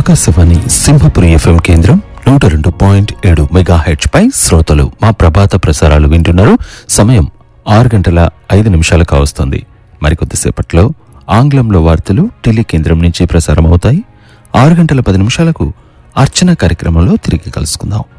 Akashvani Simhapuri FM కేంద్రం 102.7 megahertz పై శ్రోతలు మా ప్రభాత ప్రసారాలు వింటున్నారు. సమయం 6:05 కావస్తుంది. మరికొద్దిసేపట్లో ఆంగ్లంలో వార్తలు ఢిల్లీ కేంద్రం నుంచి ప్రసారం అవుతాయి. 6:10 అర్చన కార్యక్రమంలో తిరిగి కలుసుకుందాం.